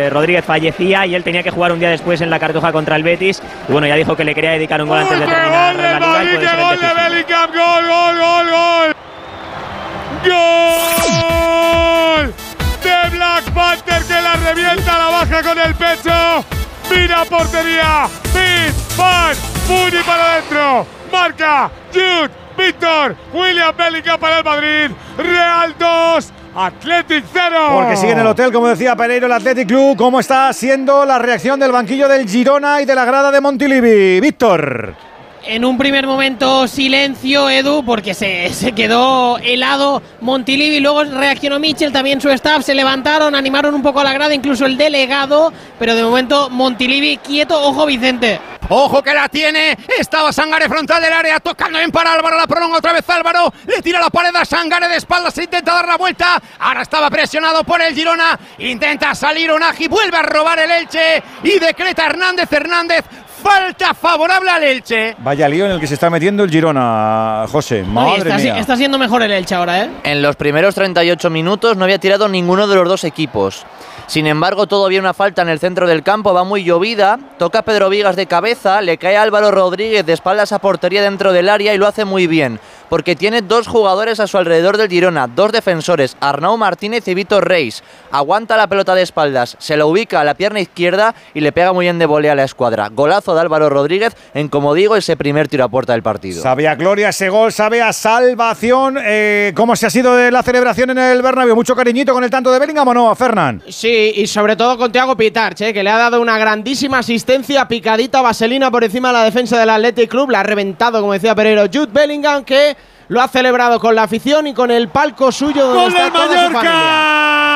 Rodríguez fallecía y él tenía que jugar un día después en la Cartuja contra el Betis. Y bueno, ya dijo que le quería dedicar un gol antes de terminar la liga. ¡Gol de Bellingham! ¡Gol! De Black Panther, que la revienta, la baja con el pecho. Mira portería. Pit, Van, Muni para adentro. Marca Jude Víctor William Bellingham para el Madrid. Real 2, Athletic 0. Porque sigue en el hotel, como decía Pereiro, el Athletic Club. ¿Cómo está siendo la reacción del banquillo del Girona y de la grada de Montilivi? Víctor. En un primer momento silencio, Edu, porque se quedó helado Montilivi. Luego reaccionó Michel, también su staff, se levantaron, animaron un poco a la grada, incluso el delegado. Pero de momento Montilivi quieto. Ojo, Vicente. Ojo que la tiene, estaba Sangare frontal del área, tocando bien para Álvaro, la prolonga otra vez Álvaro, le tira la pared a Sangare de espaldas, intenta dar la vuelta, ahora estaba presionado por el Girona, intenta salir Unagi, vuelve a robar el Elche y decreta Hernández, falta favorable al Elche. Vaya lío en el que se está metiendo el Girona, José, madre mía. Está siendo mejor el Elche ahora, ¿eh? En los primeros 38 minutos no había tirado ninguno de los dos equipos. Sin embargo, todavía una falta en el centro del campo, va muy llovida, toca Pedro Vigas de cabeza, le cae a Álvaro Rodríguez de espaldas a portería dentro del área y lo hace muy bien, porque tiene dos jugadores a su alrededor del Girona, dos defensores, Arnau Martínez y Víctor Reis. Aguanta la pelota de espaldas, se la ubica a la pierna izquierda y le pega muy bien de volea a la escuadra. Golazo de Álvaro Rodríguez en, como digo, ese primer tiro a puerta del partido. Sabe a gloria ese gol, sabe a salvación. ¿Cómo se ha sido de la celebración en el Bernabéu? ¿Mucho cariñito con el tanto de Bellingham o no, Fernán? Sí, y sobre todo con Thiago Pitarch, que le ha dado una grandísima asistencia, picadita vaselina por encima de la defensa del Athletic Club. La ha reventado, como decía Pereiro, Jude Bellingham, que lo ha celebrado con la afición y con el palco suyo donde está toda su familia.